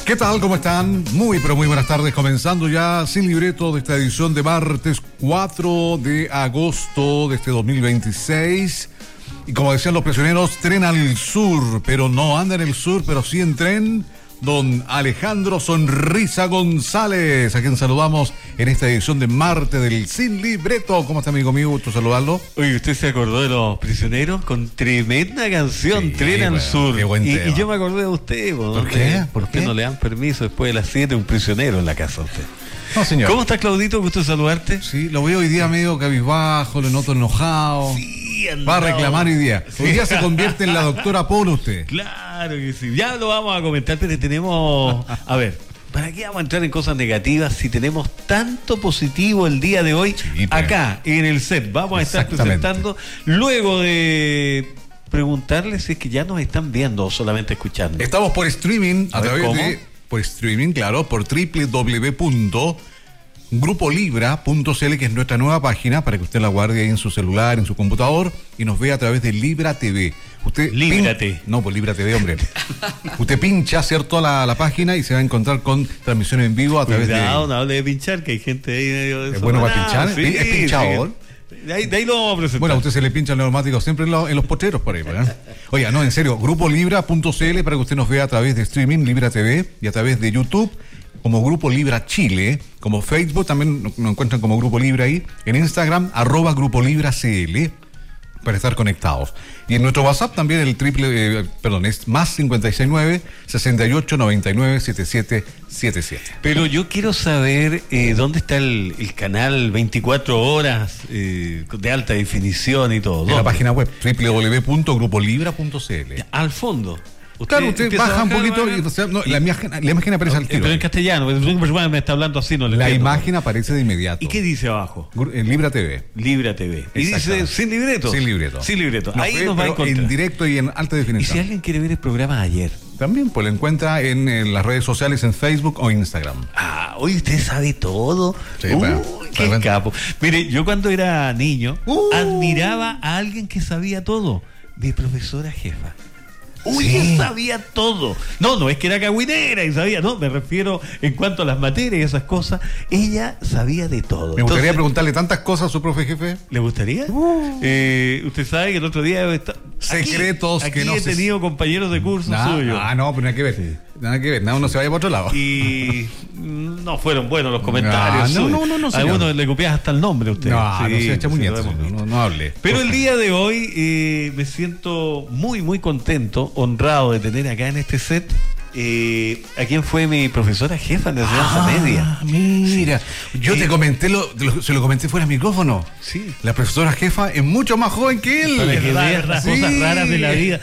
¿Qué tal? ¿Cómo están? Muy, pero muy buenas tardes. Comenzando ya sin libreto de esta edición de martes 4 de agosto de este 2026. Y como decían los prisioneros, tren al sur, pero no anda en el sur, pero sí en tren. Don Alejandro Sonrisa González, a quien saludamos en esta edición de martes del Sin Libreto. ¿Cómo está, amigo mío? Gusto saludarlo. Oye, ¿usted se acordó de los prisioneros? Con tremenda canción, Sí, Tren al Sur. qué buen tema. Y yo me acordé de usted. ¿Por qué? ¿Por qué no le dan permiso después de las 7 un prisionero en la casa a usted? No, señor. ¿Cómo está, Claudito? Gusto saludarte. Sí, lo veo hoy día medio cabizbajo, lo noto enojado. Sí, Va a reclamar hoy día. Hoy día se convierte en la doctora Polo usted. Claro que sí. Ya lo vamos a comentar, pero tenemos... A ver, ¿para qué vamos a entrar en cosas negativas si tenemos tanto positivo el día de hoy? Sí, pues. Acá, en el set. Vamos a estar presentando luego de preguntarles si es que ya nos están viendo o solamente escuchando. Estamos por streaming, a través ¿cómo? por streaming, claro, por www.grupolibra.cl, que es nuestra nueva página, para que usted la guarde ahí en su celular, en su computador, y nos vea a través de Libra TV. Usted Líbrate. No, pues Libra TV, hombre. Usted pincha, ¿cierto?, la página y se va a encontrar con transmisión en vivo a través Cuidado, no hable de pinchar, que hay gente ahí medio... ¿Es bueno para pinchar? Sí, ¿Es pinchador? sí. De ahí lo vamos a presentar. Bueno, a usted se le pincha el neumático siempre en los potreros por ahí, ¿verdad? Oiga, no, en serio, grupolibra.cl para que usted nos vea a través de streaming, Libra TV, y a través de YouTube, como Grupo Libra Chile, como Facebook, también nos encuentran como Grupo Libra ahí, en Instagram, @GrupoLibraCL, para estar conectados. Y en nuestro WhatsApp también es más 569-6899-7777. Pero yo quiero saber dónde está el canal 24 horas de alta definición y todo. En la página web, www.grupolibra.cl. Al fondo. Claro, usted baja un poquito y la imagen aparece al tiro. Pero en castellano, me está hablando así, no le La entiendo. imagen aparece de inmediato. ¿Y qué dice abajo? En Libra TV. Libra TV. Y dice sin libreto. Sin libreto. Sin libreto. Nos Ahí ve, nos va a pero encontrar. en directo y en alta Y definición. si alguien quiere ver el programa de ayer. También, pues lo encuentra en las redes sociales, en Facebook o Instagram. Ah, hoy usted sabe todo. Sí, qué para- capo. Mire, yo cuando era niño admiraba a alguien que sabía todo. Mi profesora jefa. Ella sabía todo. No es que era cagüinera y sabía, no, me refiero en cuanto a las materias y esas cosas. Ella sabía de todo. Me gustaría Entonces, preguntarle tantas cosas a su profe jefe. ¿le gustaría? Usted sabe que el otro día Secretos aquí que no he se- tenido compañeros de curso suyos. No, pero nada que ver. Sí. Nada que ver, nada, uno se vaya para otro lado. Y no fueron buenos los comentarios. No, suyos. no, señor. Algunos le copias hasta el nombre a usted. No Sí, sea chamuñeto, sí, lo hemos visto. no hable. Pero el día de hoy me siento muy, muy contento, honrado de tener acá en este set a quien fue mi profesora jefa de enseñanza media. Mira, yo te comenté, se lo comenté fuera del micrófono. Sí. La profesora jefa es mucho más joven que él. Para que veas las Sí. cosas raras de la vida.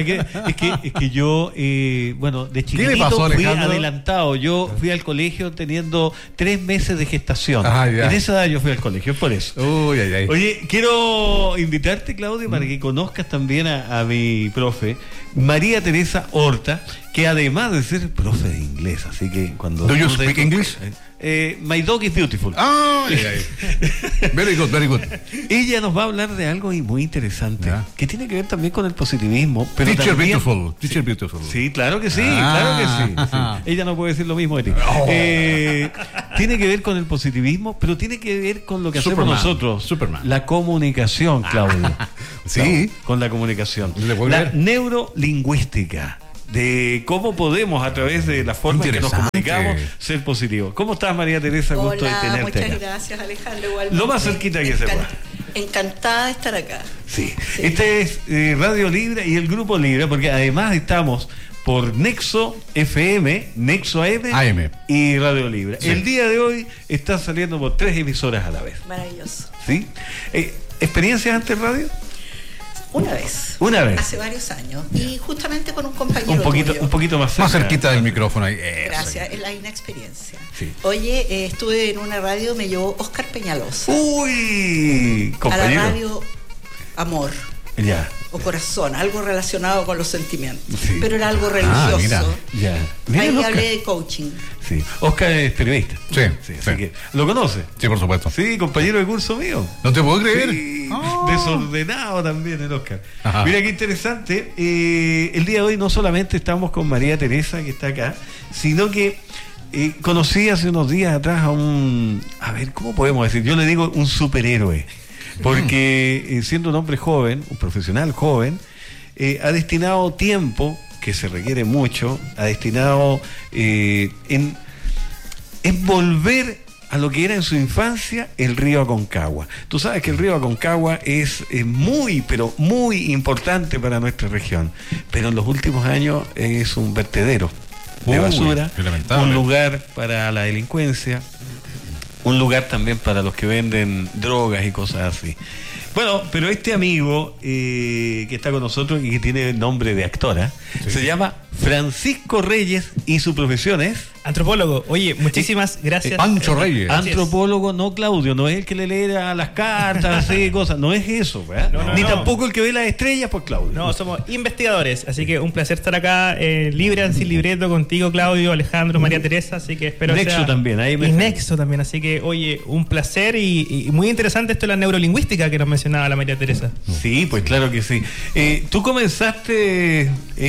Es que yo, de chiquitito le pasó, fui Alejandro? adelantado. Yo fui al colegio teniendo 3 meses de gestación. Ah, ya. En esa edad yo fui al colegio, por eso. Uy, ay, ay. Oye, quiero invitarte, Claudio, para que conozcas también a mi profe, María Teresa Horta, que además de ser profe de inglés, así que cuando... Do you speak English? My dog is beautiful. Ay, ay. Very good, very good. Ella nos va a hablar de algo muy interesante, Ya. que tiene que ver también con el positivismo. Pero Teacher también... beautiful. Teacher beautiful. Sí, claro que sí, Ah. claro que sí. Ella no puede decir lo mismo de ti. Oh. Tiene que ver con el positivismo, pero tiene que ver con lo que Superman. hacemos nosotros. Superman. La comunicación, Claudio. Sí. Con la comunicación. ¿Le puedo La creer? neurolingüística. De cómo podemos, a través de la forma en que nos Interesante. comunicamos, ser positivos. ¿Cómo estás, María Teresa? Gusto de Hola, tenerte muchas acá. gracias, Alejandro. Igualmente. Lo más cerquita que se pueda. Encantada de estar acá. Sí. Sí. Este es Radio Libre y el Grupo Libre, porque además estamos por Nexo FM, Nexo AM, y Radio Libre. Sí. El día de hoy está saliendo por 3 emisoras a la vez. Maravilloso. ¿Sí? ¿Experiencias antes radio? Una vez. Una vez. Hace varios años. Y justamente con un compañero Un poquito más cerca. Más cerquita del micrófono ahí. Eso. Gracias, es la inexperiencia. Sí. Oye, estuve en una radio, me llevó Oscar Peñalosa. Uy, A la compañero. radio Amor. Ya. o corazón, algo relacionado con los sentimientos. Sí. Pero era algo religioso. mira. Ya. Mira, Ahí Oscar. hablé de coaching. Sí. Oscar es periodista. Sí, Así sí. que, ¿lo conoce? Sí, por supuesto. Sí, compañero de curso mío. No te puedo creer. Sí, Ah. desordenado también el Oscar. Ajá. Mira qué interesante. El día de hoy no solamente estamos con María Teresa, que está acá, sino que conocí hace unos días atrás a ver, ¿cómo podemos decir? Yo le digo un superhéroe, porque siendo un hombre joven, un profesional joven, ha destinado tiempo, que se requiere mucho, ha destinado en volver a lo que era en su infancia el río Aconcagua. Tú sabes que el río Aconcagua es muy, pero muy importante para nuestra región, pero en los últimos años es un vertedero de basura, qué lamentable. un lugar para la delincuencia, un lugar también para los que venden drogas y cosas así. Bueno, pero este amigo que está con nosotros y que tiene nombre de actora, se llama Francisco Reyes y su profesión es... Antropólogo. Oye, muchísimas gracias. Pancho Reyes. Así es. Antropólogo, no Claudio, no es el que le lee las cartas, así, cosas, no es eso, ¿verdad? No, Ni no. tampoco el que ve las estrellas, pues Claudio. No, somos investigadores, así que un placer estar acá, libre, sin libreto, contigo, Claudio, Alejandro, María Teresa, así que espero Nexo sea... también, ahí me... Y Nexo también, así que, oye, un placer y muy interesante esto de la neurolingüística que nos mencionaba la María Teresa. Sí, pues claro que sí. Tú comenzaste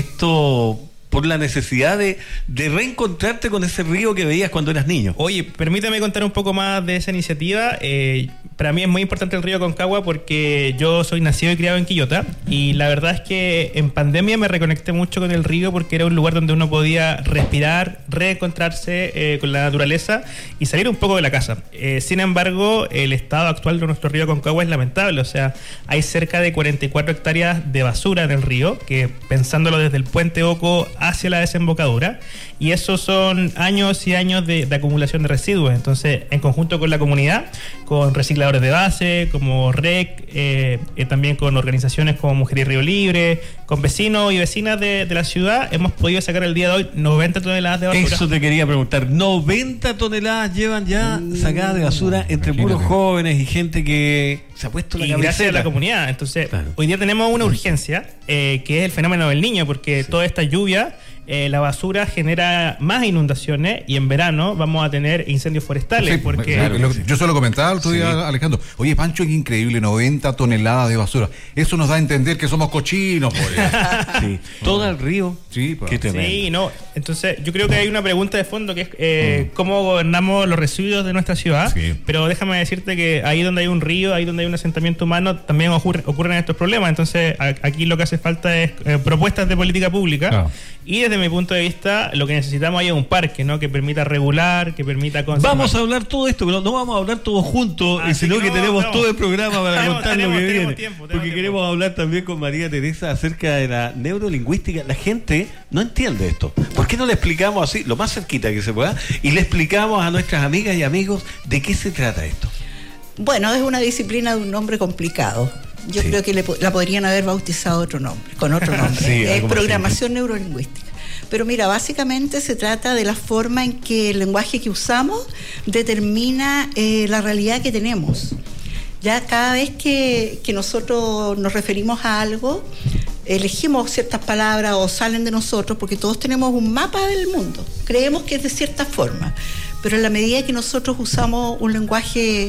esto por la necesidad de reencontrarte con ese río que veías cuando eras niño. Oye, permítame contar un poco más de esa iniciativa. Para mí es muy importante el río Aconcagua porque yo soy nacido y criado en Quillota y la verdad es que en pandemia me reconecté mucho con el río porque era un lugar donde uno podía respirar, reencontrarse con la naturaleza y salir un poco de la casa. Sin embargo, el estado actual de nuestro río Aconcagua es lamentable, o sea, hay cerca de 44 hectáreas de basura en el río, que pensándolo desde el puente Oco hacia la desembocadura, y esos son años y años de acumulación de residuos. Entonces, en conjunto con la comunidad, con recicladores de base, como REC, también con organizaciones como Mujer y Río Libre, con vecinos y vecinas de la ciudad, hemos podido sacar el día de hoy 90 toneladas de basura. Eso te quería preguntar. 90 toneladas llevan ya sacadas de basura entre puros jóvenes y gente que se ha puesto la Y gracias a camiseta. la comunidad. Entonces, Claro. hoy día tenemos una urgencia, que es el fenómeno del niño, porque toda esta lluvia, la basura genera más inundaciones y en verano vamos a tener incendios forestales. Sí, porque claro. yo se lo comentaba el otro día, Alejandro. Oye, Pancho, es increíble, 90 toneladas de basura. Eso nos da a entender que somos cochinos, por Sí. Todo el río. Sí, pues. Qué tremendo. Sí, no. Entonces, yo creo que hay una pregunta de fondo que es cómo gobernamos los residuos de nuestra ciudad. Sí. Pero déjame decirte que ahí donde hay un río, ahí donde hay un asentamiento humano, también ocurren estos problemas. Entonces, aquí lo que hace falta es propuestas de política pública. Claro. Y desde mi punto de vista, lo que necesitamos ahí es un parque, ¿no? Que permita regular, que permita conservar. Vamos a hablar todo esto, pero no vamos a hablar todos juntos, Así sino que que no, tenemos no. todo el programa para Tenemos- contar lo que tenemos viene. tiempo, porque tiempo. queremos hablar también con María Teresa acerca de la neurolingüística. La gente no entiende esto. ¿Por qué no le explicamos así, lo más cerquita que se pueda, y le explicamos a nuestras amigas y amigos de qué se trata esto? Bueno, es una disciplina de un nombre complicado. Yo Sí. creo que la podrían haber bautizado con otro nombre. Sí, Es algo más programación neurolingüística. Pero mira, básicamente se trata de la forma en que el lenguaje que usamos determina la realidad que tenemos. Ya cada vez que nosotros nos referimos a algo, elegimos ciertas palabras o salen de nosotros porque todos tenemos un mapa del mundo. Creemos que es de cierta forma, pero en la medida que nosotros usamos un lenguaje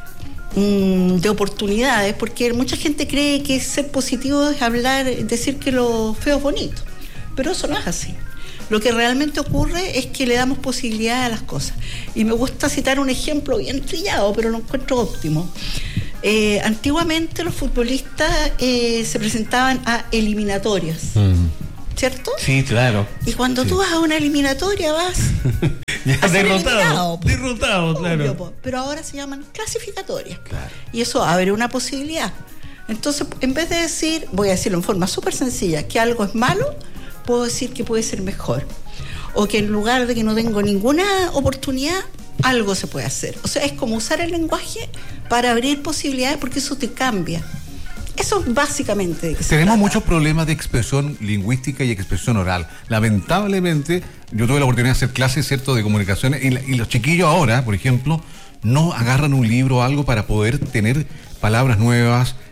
de oportunidades, porque mucha gente cree que ser positivo es decir que lo feo es bonito, pero eso no es así. Lo que realmente ocurre es que le damos posibilidades a las cosas. Y me gusta citar un ejemplo bien trillado, pero lo encuentro óptimo. Antiguamente los futbolistas se presentaban a eliminatorias, ¿cierto? Sí, claro. Y cuando tú vas a una eliminatoria vas Ya a ser derrotado, eliminado, po. derrotado, claro. Obvio, po. Pero ahora se llaman clasificatorias. Claro. Y eso abre una posibilidad. Entonces, en vez de decir, voy a decirlo en forma súper sencilla, que algo es malo, puedo decir que puede ser mejor. O que en lugar de que no tengo ninguna oportunidad, algo se puede hacer. O sea, es como usar el lenguaje para abrir posibilidades, porque eso te cambia. Eso es básicamente de que se Tenemos trata. muchos problemas de expresión lingüística y expresión oral. Lamentablemente, yo tuve la oportunidad de hacer clases, ¿cierto?, de comunicaciones, y los chiquillos ahora, por ejemplo, no agarran un libro o algo para poder tener palabras nuevas,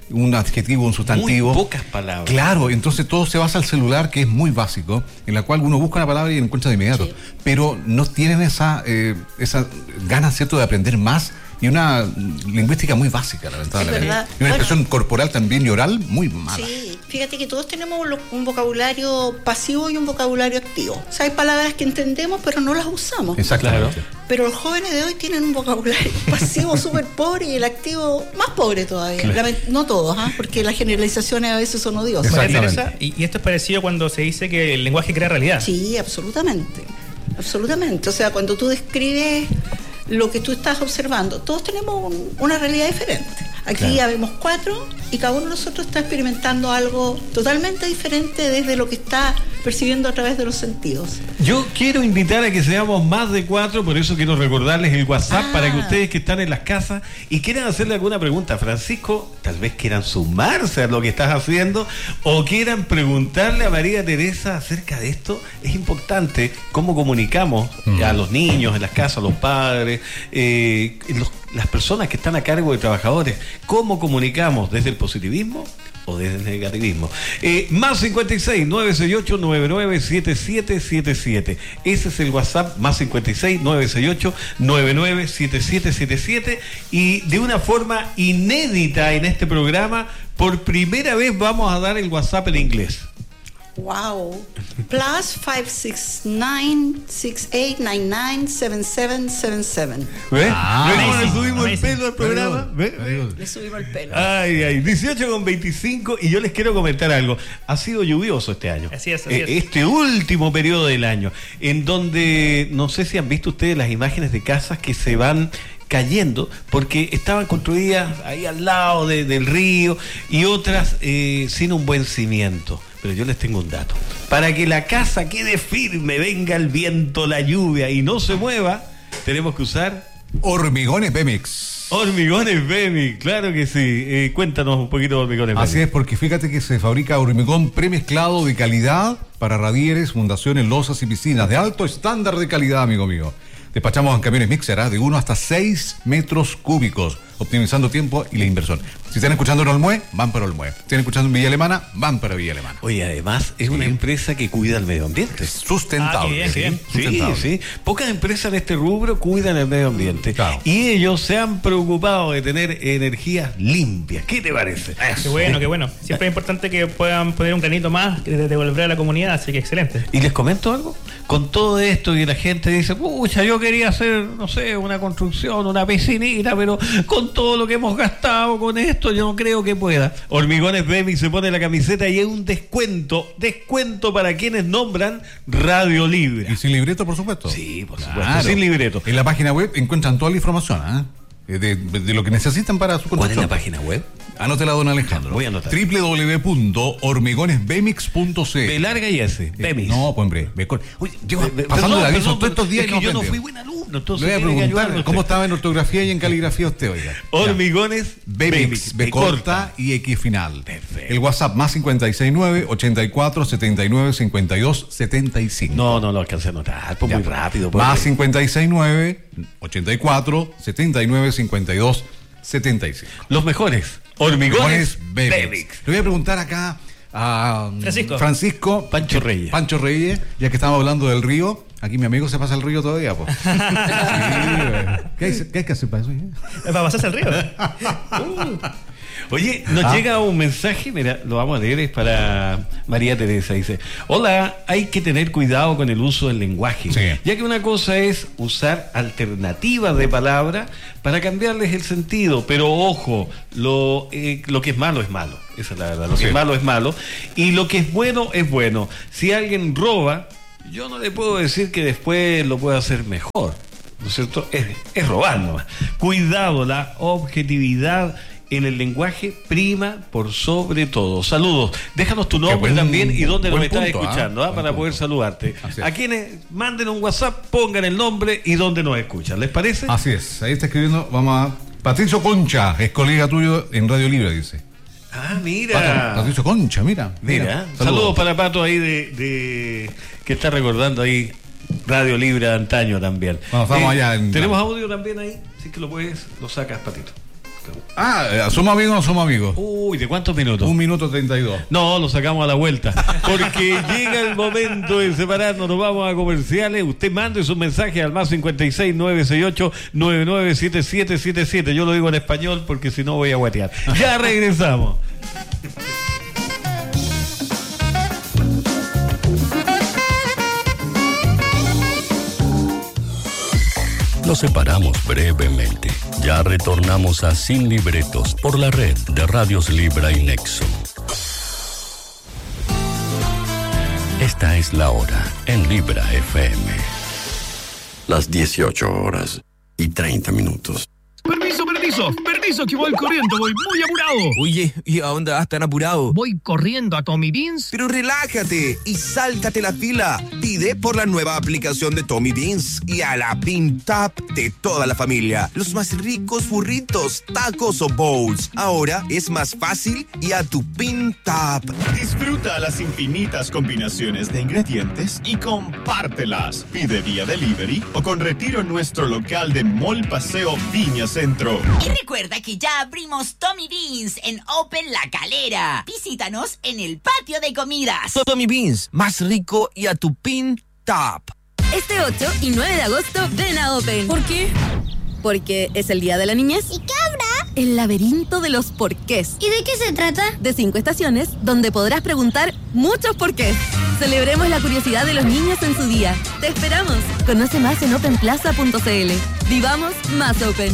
un adjetivo, un sustantivo. Muy pocas palabras. Claro, entonces todo se basa al celular, que es muy básico, en la cual uno busca una palabra y la encuentra de inmediato. Sí. Pero no tienen esa ganas, ¿cierto?, de aprender más, y una lingüística muy básica, lamentablemente. Es verdad. Y una expresión corporal también y oral muy mala. Sí, fíjate que todos tenemos un vocabulario pasivo y un vocabulario activo. O sea, hay palabras que entendemos pero no las usamos. Exactamente. Claro. Pero los jóvenes de hoy tienen un vocabulario pasivo súper pobre y el activo más pobre todavía. Claro. No todos, porque las generalizaciones a veces son odiosas. María Exactamente. Teresa, y esto es parecido cuando se dice que el lenguaje crea realidad. Sí, absolutamente. Absolutamente. O sea, cuando tú describes lo que tú estás observando, todos tenemos una realidad diferente. Aquí Claro. habemos 4 y cada uno de nosotros está experimentando algo totalmente diferente desde lo que está percibiendo a través de los sentidos. Yo quiero invitar a que seamos más de 4, por eso quiero recordarles el WhatsApp para que ustedes que están en las casas y quieran hacerle alguna pregunta a Francisco, tal vez quieran sumarse a lo que estás haciendo o quieran preguntarle a María Teresa acerca de esto. Es importante cómo comunicamos a los niños en las casas, a los padres, las personas que están a cargo de trabajadores, cómo comunicamos desde el positivismo o desde el negativismo. Más 56 968 997777. Ese es el WhatsApp, más 56 968 997777. Y de una forma inédita en este programa, por primera vez vamos a dar el WhatsApp en inglés. Wow. Plus 569-6899-7777. ¿Ves? Ah, ¿Ves cómo le amazing, subimos el amazing. pelo al programa? ¿Ves? Le subimos el pelo. Ay, 18:25, y yo les quiero comentar algo. Ha sido lluvioso este año. Así es, así es. Este último periodo del año, en donde no sé si han visto ustedes las imágenes de casas que se van cayendo porque estaban construidas ahí al lado del río y otras sin un buen cimiento. Pero yo les tengo un dato. Para que la casa quede firme, venga el viento, la lluvia y no se mueva, tenemos que usar Hormigones Bemix. hormigones Bemi. Claro que sí. Cuéntanos un poquito de hormigones Bemi. Así es, porque fíjate que se fabrica hormigón premezclado de calidad para radieres, fundaciones, losas y piscinas de alto estándar de calidad, amigo mío. Despachamos en camiones mixer de 1 hasta 6 metros cúbicos, optimizando tiempo y la inversión. Si están escuchando en Olmué, van para Olmué. Si están escuchando en Villa Alemana, van para Villa Alemana. Oye, además es una empresa que cuida el medio ambiente. Es sustentable. Ah, qué bien, qué bien. Sí, sí. Pocas empresas en este rubro cuidan el medio ambiente. Claro. Y ellos se han preocupado de tener energías limpias. ¿Qué te parece? Qué bueno, qué bueno. Siempre es importante que puedan poner un granito más de devolver a la comunidad, así que excelente. Y les comento algo. Con todo esto y la gente dice, pucha, yo quería hacer, no sé, una construcción, una piscinita, pero con todo lo que hemos gastado con esto, yo no creo que pueda. Hormigones Bemi se pone la camiseta y hay un descuento para quienes nombran Radio Libre. Y sin libreto, por supuesto. Sí, por supuesto, Claro. sin libreto. En la página web encuentran toda la información, de lo que necesitan para su ¿Cuál es construcción. la página web? Anótela, don Alejandro. Voy a anotar. www.hormigonesbemix.cl. B larga y S. Bemis. No, pues hombre, Oye, llevo pasando el aviso todos estos días es y que yo no aprendió. fui buen alumno, entonces Le voy a tiene que preguntar ayudarme cómo usted. estaba en ortografía y en caligrafía usted, oiga. Hormigones Bemix, B corta y X final. Perfecto. El WhatsApp más 569-84-79-52-75. No lo alcancé a notar, pues Ya. muy rápido. Pues. Más 569-84-79-52-75. Los mejores. Hormigones Bemix. Bemix. Le voy a preguntar acá a Francisco. Pancho Reyes. Pancho Reyes, ya que estamos hablando del río. Aquí mi amigo se pasa el río todavía, pues. Sí, ¿qué hay que hacer para eso? Para pasarse al río. Oye, nos llega un mensaje, mira, lo vamos a leer, es para María Teresa, dice: hola, hay que tener cuidado con el uso del lenguaje, Sí. ya que una cosa es usar alternativas de palabra para cambiarles el sentido, pero ojo, lo que es malo es malo, esa es la verdad, lo que Sí. es malo es malo, y lo que es bueno es bueno. Si alguien roba, yo no le puedo decir que después lo pueda hacer mejor, ¿no es cierto? Es robar nomás. Cuidado, la objetividad en el lenguaje prima por sobre todo. Saludos. Déjanos tu nombre buen- también y dónde nos buen estás punto, escuchando, buen para punto. poder saludarte. Así es. A quienes manden un WhatsApp, pongan el nombre y dónde nos escuchan. ¿Les parece? Así es, ahí está escribiendo, vamos a... Patricio Concha, es colega tuyo en Radio Libre, dice. Ah, mira. Patricio Concha, mira. Mira. Saludos para Pato ahí de que está recordando ahí Radio Libre de antaño también. Bueno, estamos allá en- ¿Tenemos audio también ahí? Sí que lo sacas, Patito. ¿Somos amigos o no somos amigos? Uy, ¿de cuántos minutos? 1 minuto 32. No, lo sacamos a la vuelta. Porque llega el momento de separarnos, nos vamos a comerciales. Usted mande su mensaje al más 56 968 997777. Yo lo digo en español porque si no voy a guatear. Ya regresamos. Nos separamos brevemente. Ya retornamos a Sin Libretos por la red de Radios Libra y Nexo. Esta es la hora en Libra FM. Las 18:30. Permiso, que voy corriendo, voy muy apurado. Oye, ¿y a dónde vas tan apurado? Voy corriendo a Tommy Beans. Pero relájate y sáltate la fila. Pide por la nueva aplicación de Tommy Beans y a la Pin Tap de toda la familia. Los más ricos burritos, tacos o bowls. Ahora es más fácil y a tu Pin Tap. Disfruta las infinitas combinaciones de ingredientes y compártelas. Pide vía delivery o con retiro en nuestro local de Mall Paseo Viña Centro. Y recuerda que ya abrimos Tommy Beans en Open La Calera. Visítanos en el patio de comidas. Tommy Beans, más rico y a tu Pin Tap. Este 8 y 9 de agosto ven a Open. ¿Por qué? Porque es el Día de la Niñez. ¿Y qué habrá? El laberinto de los porqués. ¿Y de qué se trata? De 5 estaciones donde podrás preguntar muchos porqués. Celebremos la curiosidad de los niños en su día. Te esperamos. Conoce más en openplaza.cl. Vivamos más Open.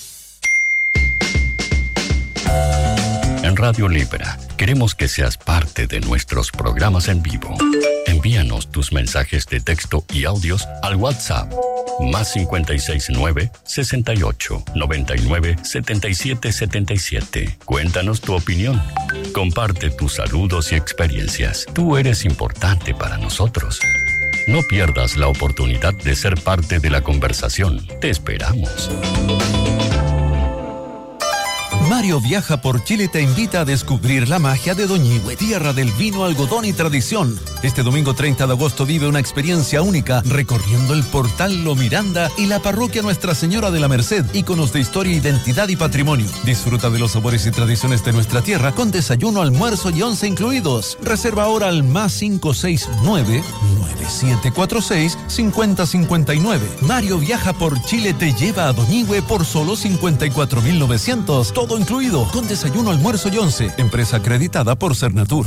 En Radio Libra, queremos que seas parte de nuestros programas en vivo. Envíanos tus mensajes de texto y audios al WhatsApp más 569 68 99 77 77. Cuéntanos tu opinión. Comparte tus saludos y experiencias. Tú eres importante para nosotros. No pierdas la oportunidad de ser parte de la conversación. Te esperamos. Mario Viaja por Chile te invita a descubrir la magia de Doñihue, tierra del vino, algodón y tradición. Este domingo 30 de agosto vive una experiencia única recorriendo el portal Lo Miranda y la parroquia Nuestra Señora de la Merced, íconos de historia, identidad y patrimonio. Disfruta de los sabores y tradiciones de nuestra tierra con desayuno, almuerzo y 11 incluidos. Reserva ahora al más 569-9746-5059. Mario Viaja por Chile te lleva a Doñihue por solo 54.900. Todo incluido, con desayuno, almuerzo y 11. Empresa acreditada por Cernatur.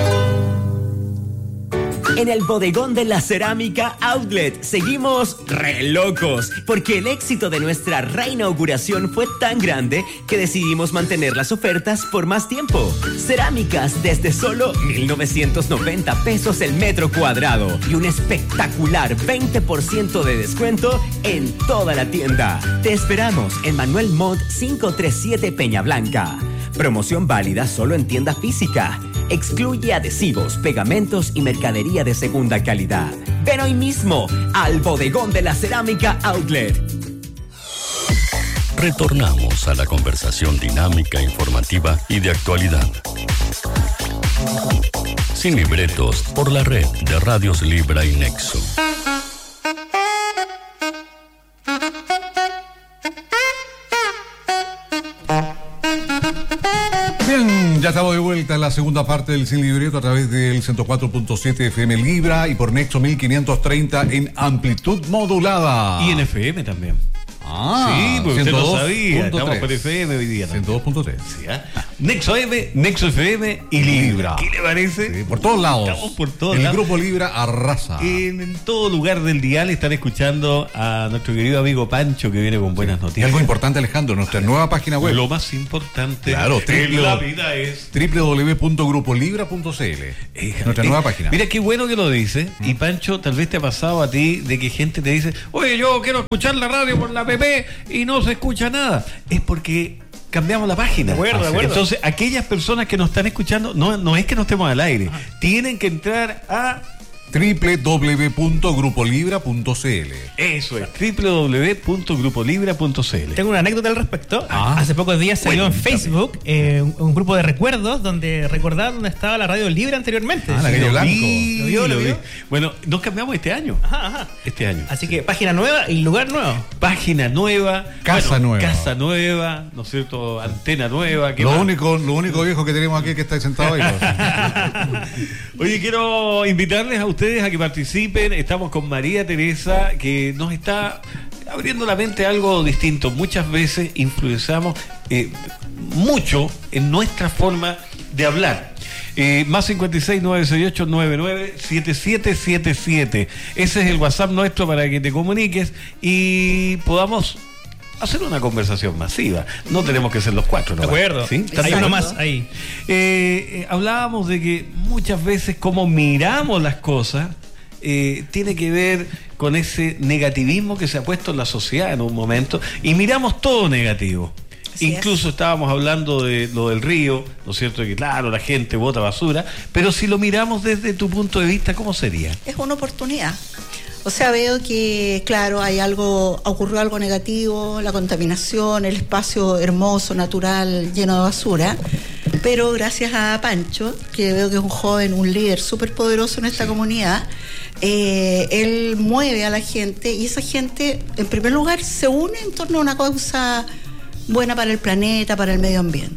En el bodegón de la Cerámica Outlet seguimos re locos, porque el éxito de nuestra reinauguración fue tan grande que decidimos mantener las ofertas por más tiempo. Cerámicas desde solo 1,990 pesos el metro cuadrado y un espectacular 20% de descuento en toda la tienda. Te esperamos en Manuel Montt 537 Peña Blanca. Promoción válida solo en tienda física. Excluye adhesivos, pegamentos y mercadería de segunda calidad. Ven hoy mismo al bodegón de la Cerámica Outlet. Retornamos a la conversación dinámica, informativa y de actualidad. Sin libretos por la red de Radios Libra y Nexo. Bien, ya estamos de vuelta en la segunda parte del Sin Libreto a través del 104.7 FM Libra y por Nexo 1530 en amplitud modulada. Y en FM también. Sí, porque usted no sabía. Estamos por FM hoy día. 102.3. Sí, Nexo M, Nexo FM y Libra. ¿Qué le parece? Sí, por todos lados. Estamos por todos lados. El grupo Libra arrasa. En todo lugar del dial están escuchando a nuestro querido amigo Pancho, que viene con buenas noticias. Y algo importante, Alejandro, nuestra nueva página web. Lo más importante en la vida es www.grupolibra.cl. Nuestra nueva página. Mira qué bueno que lo dice. Y Pancho, tal vez te ha pasado a ti de que gente te dice: oye, yo quiero escuchar la radio por la app y no se escucha nada. Es porque cambiamos la página. De acuerdo. Entonces, aquellas personas que nos están escuchando, no es que no estemos al aire, tienen que entrar a www.grupolibra.cl. Eso es, www.grupolibra.cl. Tengo una anécdota al respecto. Hace pocos días salió en Facebook un grupo de recuerdos donde recordaban dónde estaba la Radio Libre anteriormente. La calle Blanco. Lo vi. Bueno, nos cambiamos este año. Ajá. Este año. Así que página nueva y lugar nuevo. Página nueva. Casa nueva. Casa nueva, ¿no es cierto? Antena nueva. Lo único viejo que tenemos aquí es que está sentado ahí. Oye, quiero invitarles a ustedes a que participen. Estamos con María Teresa, que nos está abriendo la mente a algo distinto. Muchas veces influenciamos mucho en nuestra forma de hablar. Más 56-968-99-7777. Ese es el WhatsApp nuestro para que te comuniques y podamos hacer una conversación masiva. No tenemos que ser los cuatro, ¿no? De acuerdo. ¿Sí? Hay uno más ahí. Hablábamos de que muchas veces como miramos las cosas tiene que ver con ese negativismo que se ha puesto en la sociedad en un momento y miramos todo negativo. Incluso estábamos hablando de lo del río, ¿no es cierto? Que claro, la gente bota basura, pero si lo miramos desde tu punto de vista, ¿cómo sería? Es una oportunidad. O sea, veo que, claro, ocurrió algo negativo, la contaminación, el espacio hermoso, natural, lleno de basura, pero gracias a Pancho, que veo que es un joven, un líder súper poderoso en esta comunidad, él mueve a la gente y esa gente, en primer lugar, se une en torno a una causa buena para el planeta, para el medio ambiente.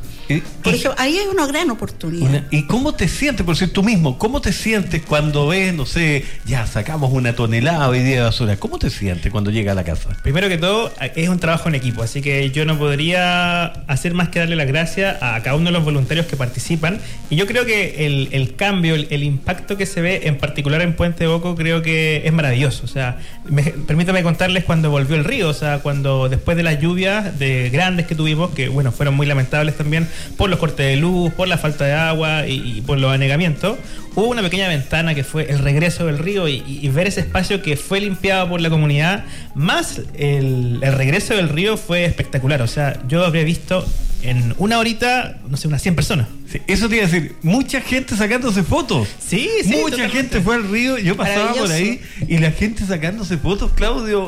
Por ejemplo, ahí hay una gran oportunidad. ¿Y cómo te sientes, por ser tú mismo? ¿Cómo te sientes cuando ves, no sé, ya sacamos una tonelada hoy día de basura? ¿Cómo te sientes cuando llegas a la casa? Primero que todo, es un trabajo en equipo, así que yo no podría hacer más que darle las gracias a cada uno de los voluntarios que participan. Y yo creo que el cambio, el impacto que se ve, en particular en Puente Boco, creo que es maravilloso. O sea, permítame contarles cuando volvió el río, o sea, cuando después de las lluvias de grandes que tuvimos, que bueno, fueron muy lamentables también, por los cortes de luz, por la falta de agua y por los anegamientos, hubo una pequeña ventana que fue el regreso del río y ver ese espacio que fue limpiado por la comunidad, más el regreso del río fue espectacular. O sea, yo habría visto en una horita, no sé, unas 100 personas. Sí, eso te iba a decir, mucha gente sacándose fotos. Sí, mucha totalmente. gente fue al río, yo pasaba por ahí y la gente sacándose fotos, Claudio,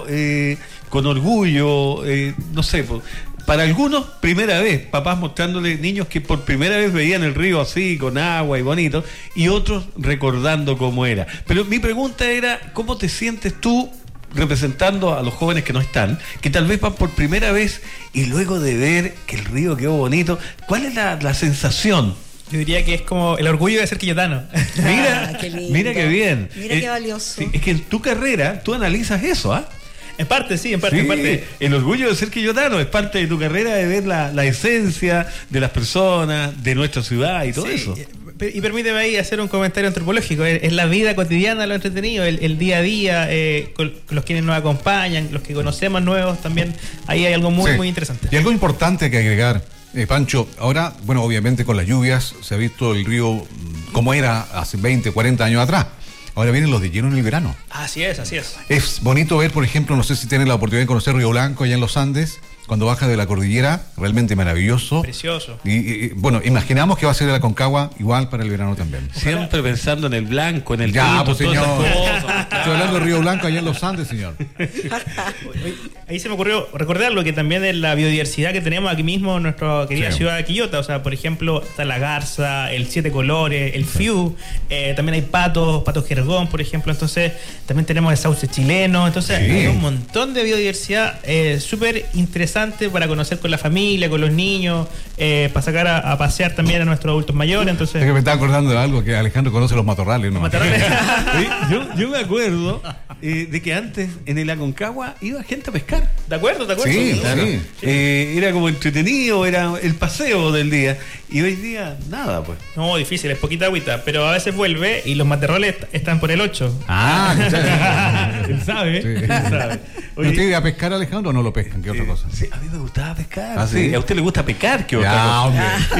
con orgullo, no sé, para algunos, primera vez, papás mostrándole niños que por primera vez veían el río así, con agua y bonito, y otros recordando cómo era. Pero mi pregunta era, ¿cómo te sientes tú representando a los jóvenes que no están, que tal vez van por primera vez y luego de ver que el río quedó bonito, ¿cuál es la sensación? Yo diría que es como el orgullo de ser quillotano. Mira, qué lindo. mira qué bien. Mira qué valioso. Sí, es que en tu carrera tú analizas eso, ¿ah? En parte, sí, en parte. El orgullo de ser quillotano es parte de tu carrera, de ver la esencia de las personas, de nuestra ciudad y todo eso. Y permíteme ahí hacer un comentario antropológico. Es la vida cotidiana lo entretenido, el día a día, con los quienes nos acompañan, los que conocemos nuevos también. Ahí hay algo muy interesante. Y algo importante que agregar, Pancho, ahora, bueno, obviamente con las lluvias se ha visto el río como era hace 20, 40 años atrás. Ahora vienen los de lleno en el verano. Así es, así es. Es bonito ver, por ejemplo, no sé si tienen la oportunidad de conocer Río Blanco allá en los Andes, cuando baja de la cordillera, realmente maravilloso. Precioso. Y bueno, imaginamos que va a ser el Aconcagua igual para el verano también. Siempre pensando en el blanco, en el ya, tinto, pues, señor. todas esas cosas. Estoy hablando de Río Blanco allá en los Andes, señor. Ahí se me ocurrió recordarlo, que también de la biodiversidad que tenemos aquí mismo en nuestra querida ciudad de Quillota. O sea, por ejemplo, está la garza, el 7 colores, el fiu, también hay patos jergón, por ejemplo. Entonces, también tenemos el sauce chileno. Entonces, hay un montón de biodiversidad súper interesante para conocer con la familia, con los niños, para sacar a pasear también a nuestros adultos mayores. Entonces, es que me estaba acordando de algo, que Alejandro conoce los matorrales, ¿no? Yo me acuerdo de que antes en el Aconcagua iba gente a pescar. ¿De acuerdo? Sí, claro. Era como entretenido, era el paseo del día. Y hoy día, nada, pues. No, difícil, es poquita agüita, pero a veces vuelve y los matorrales están por el 8. Él sabe. Sí. Él sabe. Oye, ¿usted iba a pescar, Alejandro, o no lo pescan? ¿Qué otra cosa? Sí, a mí me gustaba pescar. ¿Ah, sí? A usted le gusta pescar, ¿qué otra cosa?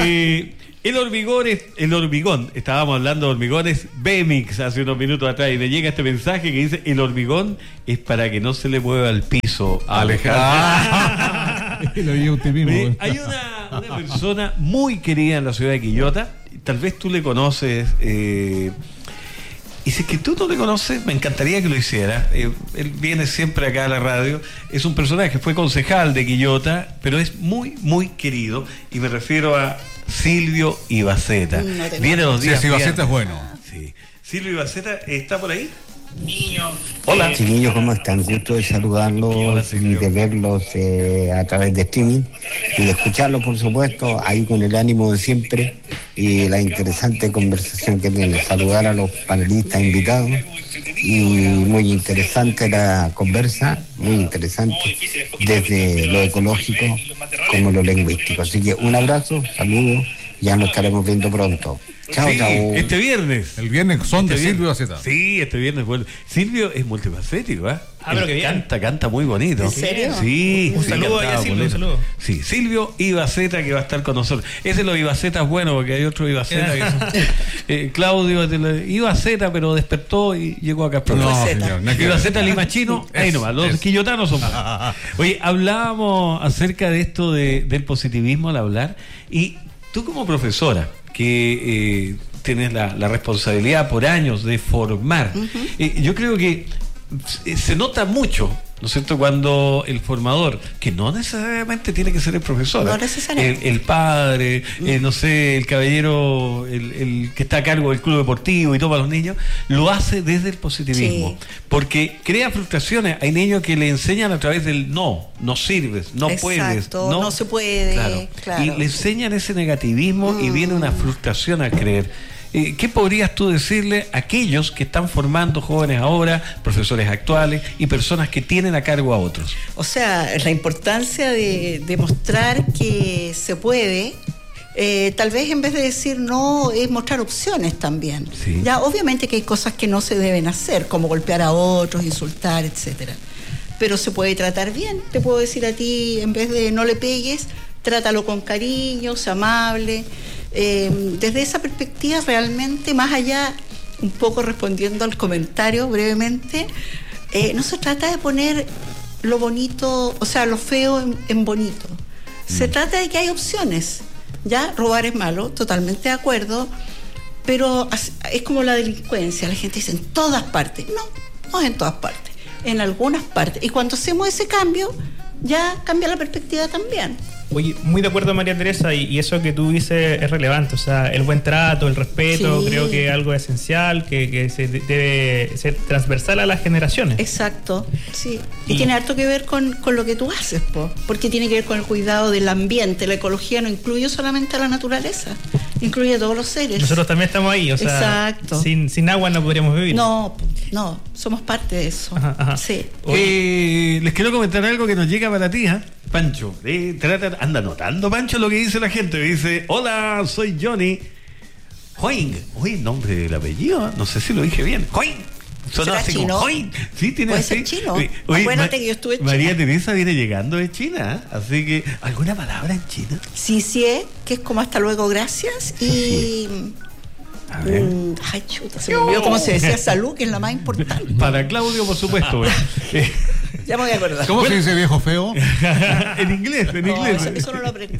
El hormigón, estábamos hablando de hormigones Bemix hace unos minutos atrás y me llega este mensaje que dice: el hormigón es para que no se le mueva el piso a Alejandro. Lo dijo usted mismo. Hay una persona muy querida en la ciudad de Quillota, tal vez tú le conoces, Y si es que tú no le conoces, me encantaría que lo hiciera. Él viene siempre acá a la radio. Es un personaje, fue concejal de Quillota, pero es muy, muy querido. Y me refiero a Silvio Ibaceta. Viene los días. Sí, Ibaceta es bueno. Sí. Silvio Ibaceta está por ahí. Niño. Hola. Chiquillos, ¿cómo están? Gusto de saludarlos y de verlos a través de streaming y de escucharlos, por supuesto, ahí con el ánimo de siempre y la interesante conversación que tienen. Saludar a los panelistas invitados y muy interesante la conversa, muy interesante, desde lo ecológico como lo lingüístico. Así que un abrazo, saludos, ya nos estaremos viendo pronto. Chao, sí, chao. Este viernes. El viernes son de Silvio Ibaceta. Sí, este viernes vuelve. Silvio es multifacético, ¿eh? Pero que bien. Canta muy bonito. ¿En serio? Sí. Un saludo ahí a Silvio, un saludo. Sí, Silvio Ibaceta, que va a estar con nosotros. Ese es los Ibacetas bueno, porque hay otro Ibaceta que Claudio Ibaceta, pero despertó y llegó acá. No, señor. Ibaceta Limachino, ahí nomás, los quillotanos son. Oye, hablábamos acerca de esto del positivismo al hablar, y tú como profesora, que tienes la responsabilidad por años de formar. Yo creo que se nota mucho, ¿no es cierto?, cuando el formador, que no necesariamente tiene que ser el profesor, no necesariamente, el padre, no sé, el caballero, el que está a cargo del club deportivo y toma a los niños, lo hace desde el positivismo, sí, porque crea frustraciones. Hay niños que le enseñan a través del no sirves, no puedes, no se puede, claro. Y le enseñan ese negativismo y viene una frustración al creer. ¿Qué podrías tú decirle a aquellos que están formando jóvenes ahora, profesores actuales y personas que tienen a cargo a otros? O sea, la importancia de demostrar que se puede, tal vez en vez de decir no, es mostrar opciones también. Sí. Ya, obviamente que hay cosas que no se deben hacer, como golpear a otros, insultar, etcétera. Pero se puede tratar bien. Te puedo decir a ti, en vez de no le pegues, trátalo con cariño, sea amable. Desde esa perspectiva, realmente, más allá, un poco respondiendo al comentario brevemente, no se trata de poner lo bonito, o sea, lo feo en bonito. Se trata de que hay opciones. Ya, robar es malo, totalmente de acuerdo, pero es como la delincuencia. La gente dice en todas partes. No es en todas partes, en algunas partes. Y cuando hacemos ese cambio, ya cambia la perspectiva también. Oye, muy de acuerdo, María Teresa, y eso que tú dices es relevante. O sea, el buen trato, el respeto, sí, creo que es algo esencial, que se debe ser transversal a las generaciones. Exacto, sí. Y tiene harto que ver con lo que tú haces, porque tiene que ver con el cuidado del ambiente. La ecología no incluye solamente a la naturaleza, incluye a todos los seres. Nosotros también estamos ahí, o sea, exacto, sin agua no podríamos vivir. No, somos parte de eso. Ajá. Sí. Les quiero comentar algo que nos llega para ti, Pancho. Anda notando, Pancho, lo que dice la gente. Dice: hola, soy Johnny Hoing. Uy, nombre del apellido, no sé si lo dije bien. Hoing. ¿Será así chino? Como Hoing. Sí, tiene puede así. Ser chino. Oye, acuérdate que yo estuve en María China. Teresa viene llegando de China, así que ¿alguna palabra en China? Sí, que es como hasta luego, gracias. Y a ver. Ay, chuta, se me olvidó cómo se decía salud, que es la más importante. Para Claudio, por supuesto. Ya me voy a acordar. ¿Cómo se dice viejo feo? En inglés. Eso no lo aprendí.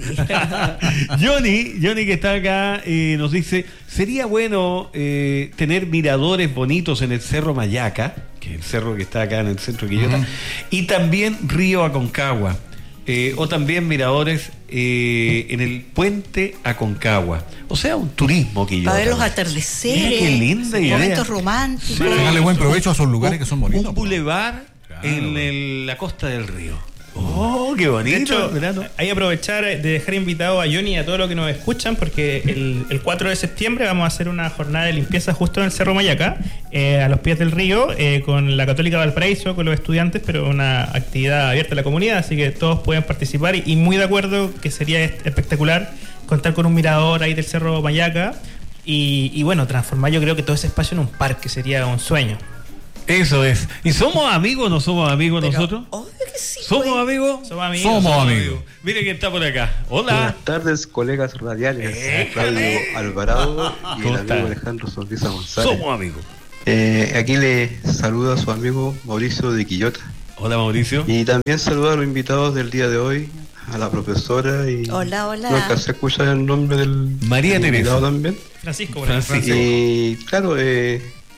Johnny, que está acá, nos dice: sería bueno tener miradores bonitos en el Cerro Mayaca, que es el cerro que está acá en el centro de Quillota, y también Río Aconcagua, o también miradores en el puente Aconcagua. O sea, un turismo Quillota. Para ver los atardeceres. Qué linda idea. Momentos románticos. Sí, darle buen provecho a esos lugares que son bonitos. Un bulevar en la costa del río. Oh, qué bonito. De hecho, hay que aprovechar de dejar invitado a Johnny y a todos los que nos escuchan, porque el 4 de septiembre vamos a hacer una jornada de limpieza justo en el Cerro Mayaca, a los pies del río, con la Católica Valparaíso, con los estudiantes, pero una actividad abierta a la comunidad, así que todos pueden participar, y muy de acuerdo que sería espectacular contar con un mirador ahí del Cerro Mayaca y bueno, transformar, yo creo que todo ese espacio en un parque sería un sueño. Eso es. ¿Y somos amigos o no somos amigos nosotros? Obvio que sí. ¿Somos amigos? Somos amigos. Mire que está por acá. Hola. Buenas tardes, colegas radiales. Claudio Alvarado y el amigo Alejandro Sorrisa González. Somos amigos. Aquí le saluda a su amigo Mauricio de Quillota. Hola, Mauricio. Y también saluda a los invitados del día de hoy, a la profesora y... Hola. No alcancé a escuchar el nombre del María Teresa también. Francisco. Y claro,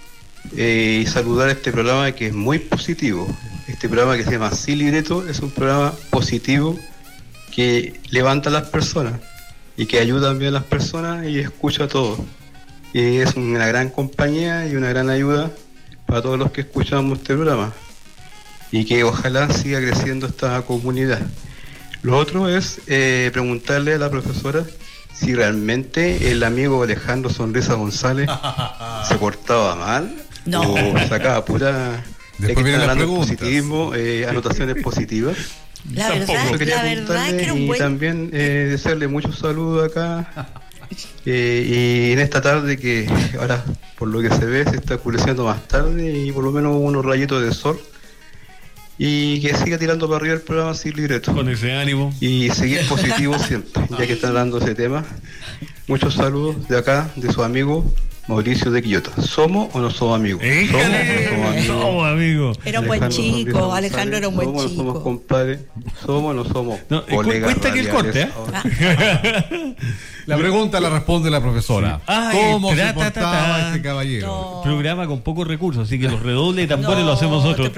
y saludar este programa que es muy positivo. Este programa que se llama Sin Libreto es un programa positivo que levanta a las personas y que ayuda también a las personas y escucha todo. Y es una gran compañía y una gran ayuda para todos los que escuchamos este programa. Y que ojalá siga creciendo esta comunidad. Lo otro es preguntarle a la profesora si realmente el amigo Alejandro Sonrisa González se portaba mal o sacaba pura positivismo, anotaciones positivas. La verdad que era un buen... Y también desearle muchos saludos acá. Y en esta tarde que ahora por lo que se ve se está oscureciendo más tarde y por lo menos unos rayitos de sol. Y que siga tirando para arriba el programa Sin Libreto. Con ese ánimo. Y seguir positivo siempre, ya que están dando ese tema. Muchos saludos de acá, de su amigo Mauricio de Quillota. ¿Somos o no somos amigos? Somos amigos. Era un buen chico, Alejandro era un buen chico. Somos compadres, somos o no somos colegas. Cuenta que el corte, La pregunta la responde la profesora. ¿Cómo se portaba este caballero? No. Programa con pocos recursos, así que los redobles y tambores lo hacemos nosotros.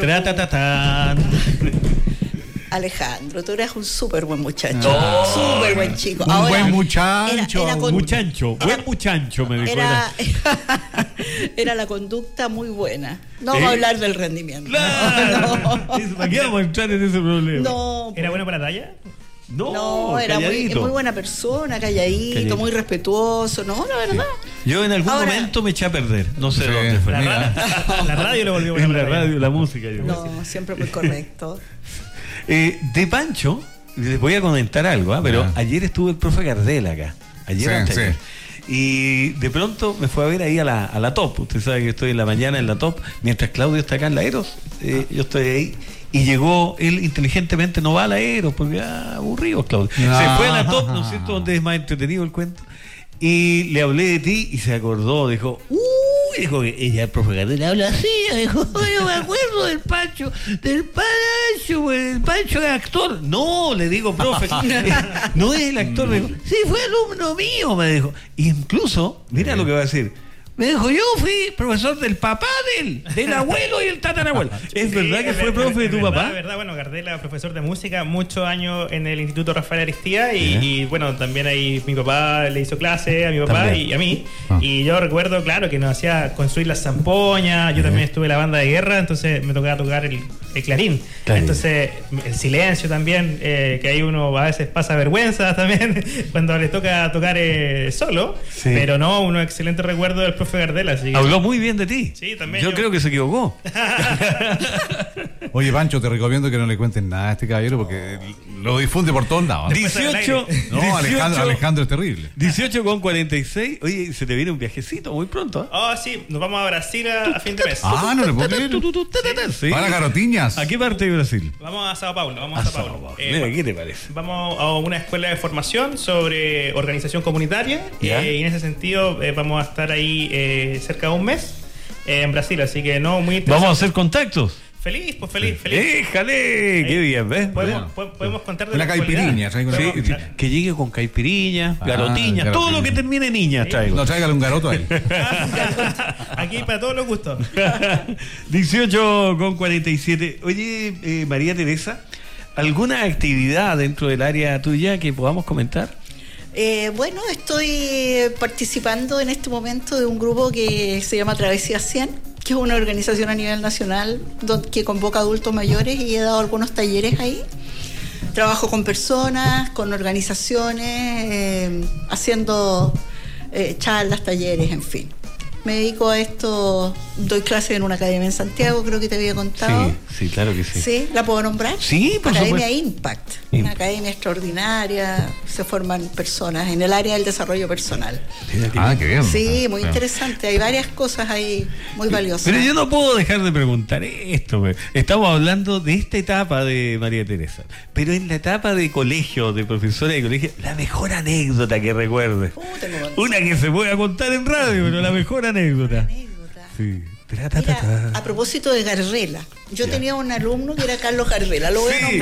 Alejandro, tú eres un súper buen muchacho. Súper buen chico. Un buen muchacho. Buen muchacho, me dijo. Era la conducta muy buena. No vamos a hablar del rendimiento. Claro. ¿Para qué vamos a entrar en ese problema? No. ¿Era bueno para talla? No, era muy buena persona, calladito, muy respetuoso, ¿no? La verdad. Yo en algún momento me eché a perder, no sé dónde fue. La radio lo volvió en la radio, la música. No, siempre muy correcto. De Pancho, les voy a comentar algo, pero ayer estuvo el profe Gardel acá. Ayer. Y de pronto me fue a ver ahí a la Top. Usted sabe que estoy en la mañana en la Top, mientras Claudio está acá en la Eros. Yo estoy ahí. Y llegó, él inteligentemente no va a la Eros, porque aburrido, Claudio. Se fue a la Top, ¿no es cierto?, donde es más entretenido el cuento. Y le hablé de ti y se acordó, dijo, dijo que ella, el profe Gardel, habla así, dijo, yo me acuerdo del Pancho, el Pancho es actor. No, le digo, profe, no es el actor. Me dijo, sí, fue alumno mío, me dijo. Y incluso, mira lo que va a decir. Me dijo, yo fui profesor del papá del abuelo y el tatarabuelo. ¿Es verdad que fue profe de tu papá? Es verdad, bueno, Gardela, profesor de música, muchos años en el Instituto Rafael Aristía y bueno, también ahí mi papá le hizo clase a mi papá también. Y a mí. Y yo recuerdo, claro, que nos hacía construir las zampoñas. Yo también estuve en la banda de guerra, entonces me tocaba tocar el clarín. Entonces, el silencio también, que ahí uno a veces pasa vergüenza también cuando le toca tocar solo. Sí. Pero no, unos excelentes recuerdos del profe Gardela. Habló muy bien de ti. Sí, también. Yo creo que se equivocó. Oye, Pancho, te recomiendo que no le cuentes nada a este caballero porque lo difunde por todos lados. 18. No, Alejandro es terrible. 18:46. Oye, se te viene un viajecito muy pronto. Sí, nos vamos a Brasil a fin de mes. No le puedo creer. Para Garotiñas. ¿A qué parte de Brasil? Vamos a Sao Paulo. Mira, ¿qué te parece? Vamos a una escuela de formación sobre organización comunitaria y en ese sentido vamos a estar ahí cerca de un mes en Brasil, así que no, muy interesante. Vamos a hacer contactos. Feliz. ¡Éjale! ¡Qué bien! ¿Ves? Podemos contar de la caipiriña. Que llegue con caipiriña, garotiña, todo lo que termine en niña traigo. No, tráigale un garoto ahí. Aquí para todos los gustos. 18:47. Oye, María Teresa, ¿alguna actividad dentro del área tuya que podamos comentar? Bueno, estoy participando en este momento de un grupo que se llama Travesía 100, que es una organización a nivel nacional que convoca adultos mayores y he dado algunos talleres ahí. Trabajo con personas, con organizaciones, haciendo charlas, talleres, en fin. Me dedico a esto, doy clases en una academia en Santiago, creo que te había contado. Sí, claro que sí. ¿Sí? ¿La puedo nombrar? Sí, por Academia supuesto. Impact, una academia extraordinaria, se forman personas en el área del desarrollo personal. Qué bien. Sí, muy interesante, hay varias cosas ahí muy valiosas. Pero yo no puedo dejar de preguntar esto. Estamos hablando de esta etapa de María Teresa, pero en la etapa de colegio, de profesora de colegio, la mejor anécdota que recuerdes. Una que se pueda contar en radio, pero la mejor anécdota. Sí. Mira, a propósito de Gardela, yo tenía un alumno que era Carlos Gardela, lo voy a nombrar.